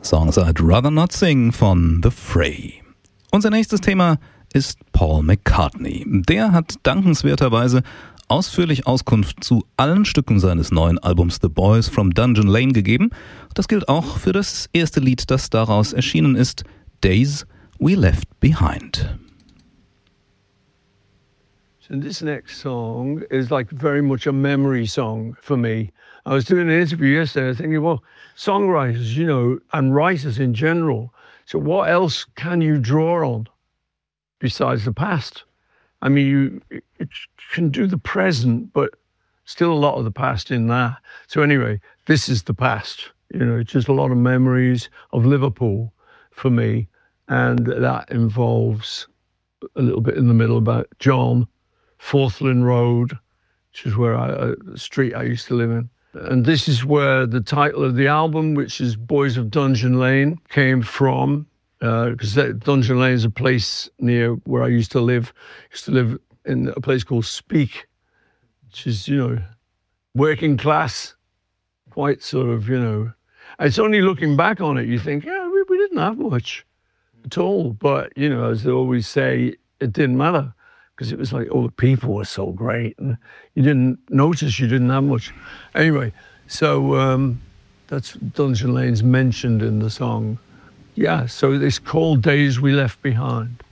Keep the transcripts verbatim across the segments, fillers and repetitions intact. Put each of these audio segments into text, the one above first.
Songs I'd Rather Not Sing von The Fray. Unser nächstes Thema ist Paul McCartney. Der hat dankenswerterweise ausführlich Auskunft zu allen Stücken seines neuen Albums The Boys from Dungeon Lane gegeben. Das gilt auch für das erste Lied, das daraus erschienen ist, Days We Left Behind. And this next song is like very much a memory song for me. I was doing an interview yesterday, I was thinking, well, songwriters, you know, and writers in general, so what else can you draw on besides the past? I mean, you it can do the present, but still a lot of the past in there. So anyway, this is the past. You know, it's just a lot of memories of Liverpool for me. And that involves a little bit in the middle about John, Forthland Road, which is where I, uh, the street I used to live in. And this is where the title of the album, which is Boys of Dungeon Lane, came from. Because uh, Dungeon Lane is a place near where I used to live. I used to live in a place called Speke, which is, you know, working class, quite sort of, you know. It's only looking back on it, you think, yeah, we, we didn't have much at all. But, you know, as they always say, it didn't matter. Because it was like, oh, the people were so great. And you didn't notice you didn't have much. Anyway, so um, that's Dungeon Lane's mentioned in the song. Yeah, so it's called Days We Left Behind.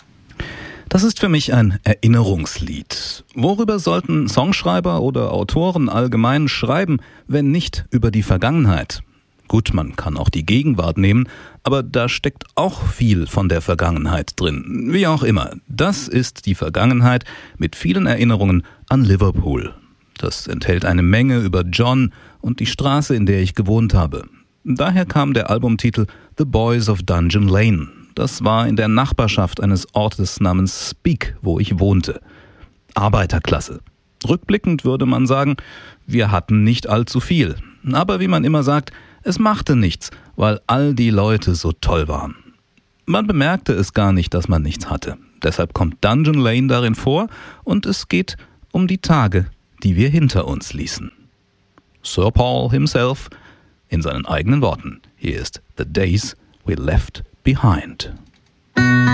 Das ist für mich ein Erinnerungslied. Worüber sollten Songschreiber oder Autoren allgemein schreiben, wenn nicht über die Vergangenheit? Gut, man kann auch die Gegenwart nehmen, aber da steckt auch viel von der Vergangenheit drin. Wie auch immer, das ist die Vergangenheit mit vielen Erinnerungen an Liverpool. Das enthält eine Menge über John und die Straße, in der ich gewohnt habe. Daher kam der Albumtitel The Boys of Dungeon Lane. Das war in der Nachbarschaft eines Ortes namens Speke, wo ich wohnte. Arbeiterklasse. Rückblickend würde man sagen, wir hatten nicht allzu viel. Aber wie man immer sagt, es machte nichts, weil all die Leute so toll waren. Man bemerkte es gar nicht, dass man nichts hatte. Deshalb kommt Dungeon Lane darin vor und es geht um die Tage, die wir hinter uns ließen. Sir Paul himself in seinen eigenen Worten. Hier ist The Days We Left Behind.